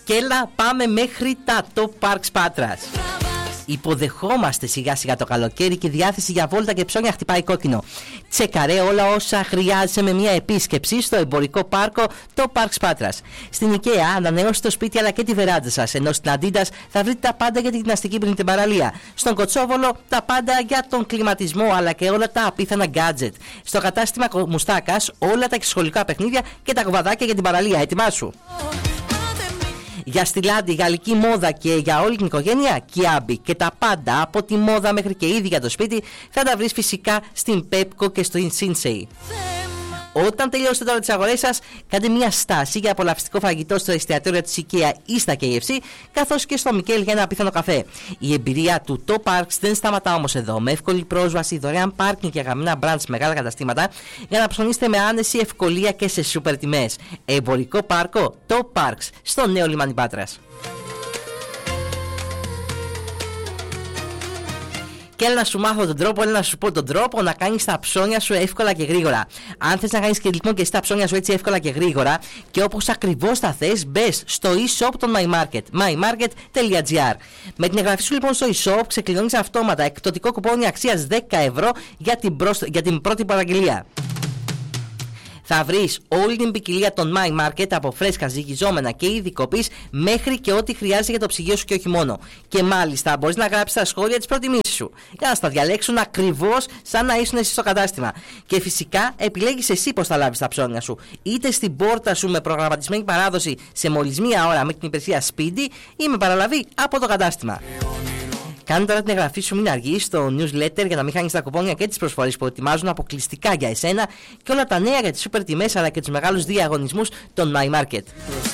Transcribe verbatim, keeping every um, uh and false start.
Και έλα πάμε μέχρι τα Top Parks Πάτρας. Υποδεχόμαστε σιγά σιγά το καλοκαίρι και η διάθεση για βόλτα και ψώνια χτυπάει κόκκινο. Τσεκαρέ όλα όσα χρειάζεσαι με μια επίσκεψη στο εμπορικό πάρκο Top Parks Πάτρας. Στην IKEA ανανεώστε το σπίτι αλλά και τη βεράντα σας, ενώ στην Adidas θα βρείτε τα πάντα για την γυμναστική πριν την παραλία. Στον Κοτσόβολο τα πάντα για τον κλιματισμό αλλά και όλα τα απίθανα gadget. Στο κατάστημα Μουστάκας όλα τα εξωσχολικά παιχνίδια και τα κοβαδάκια για την παραλία. Έτοιμά σου! Για στυλάντη, γαλλική μόδα και για όλη την οικογένεια, Kiabi. Και τα πάντα, από τη μόδα μέχρι και είδη για το σπίτι, θα τα βρεις φυσικά στην Pepco και στο Sinsei. Όταν τελειώσετε τώρα τις αγορές σας, κάντε μια στάση για απολαυστικό φαγητό στο εστιατόριο της IKEA ή στα κέι εφ σι, καθώς και στο Μικέλ για ένα απίθανο καφέ. Η εμπειρία του Top Parks δεν σταματά όμως εδώ. Με εύκολη πρόσβαση, δωρεάν πάρκινγκ και αγαπημένα μπραντ σε μεγάλα καταστήματα, για να ψωνίσετε με άνεση, ευκολία και σε σούπερ τιμές. Εμπορικό πάρκο Top Parks στο νέο λιμάνι Πάτρας. Και έλα να σου μάθω τον τρόπο, έλα να σου πω τον τρόπο να κάνεις τα ψώνια σου εύκολα και γρήγορα. Αν θες να κάνεις και λοιπόν και εσύ τα ψώνια σου έτσι εύκολα και γρήγορα και όπως ακριβώς τα θες, μπες στο e-shop των MyMarket, mymarket τελεία gr. Με την εγγραφή σου λοιπόν στο e-shop ξεκλειδώνεις αυτόματα εκπτωτικό κουπόνι αξίας δέκα ευρώ για την, προσ... για την πρώτη παραγγελία. Θα βρεις όλη την ποικιλία των MyMarket από φρέσκα, ζυγιζόμενα και ειδικοποίηση μέχρι και ό,τι χρειάζεται για το ψυγείο σου και όχι μόνο. Και μάλιστα μπορείς να γράψεις τα σχόλια της προτιμήσης σου για να στα διαλέξουν ακριβώς σαν να ήσουν εσύ στο κατάστημα. Και φυσικά επιλέγεις εσύ πώς θα λάβεις τα ψώνια σου. Είτε στην πόρτα σου με προγραμματισμένη παράδοση σε μόλις μία ώρα με την υπηρεσία Speedy ή με παραλαβή από το κατάστημα. Κάνε τώρα την εγγραφή σου, μην αργείς, στο newsletter για να μην χάνεις τα κουπόνια και τις προσφορές που ετοιμάζουν αποκλειστικά για εσένα και όλα τα νέα για τις σούπερ τιμές αλλά και τους μεγάλους διαγωνισμούς των MyMarket.